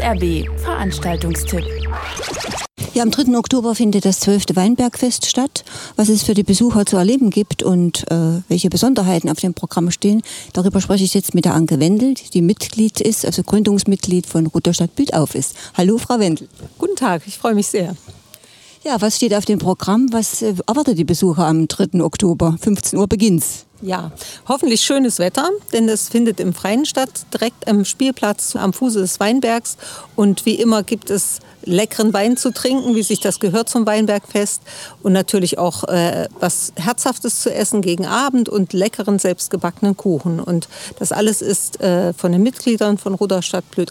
SRB Veranstaltungstipp. Ja, am 3. Oktober findet das 12. Weinbergfest statt. Was es für die Besucher zu erleben gibt und welche Besonderheiten auf dem Programm stehen, darüber spreche ich jetzt mit der Anke Wendel, die Mitglied ist, also Gründungsmitglied von Rudolstadt Bühlauf ist. Hallo, Frau Wendel. Guten Tag, ich freue mich sehr. Ja, was steht auf dem Programm? Was erwartet die Besucher am 3. Oktober? 15 Uhr beginnt's. Ja, hoffentlich schönes Wetter, denn es findet im Freien statt, direkt am Spielplatz am Fuße des Weinbergs. Und wie immer gibt es leckeren Wein zu trinken, wie sich das gehört zum Weinbergfest. Und natürlich auch was Herzhaftes zu essen gegen Abend und leckeren selbstgebackenen Kuchen. Und das alles ist von den Mitgliedern von Rudolstadt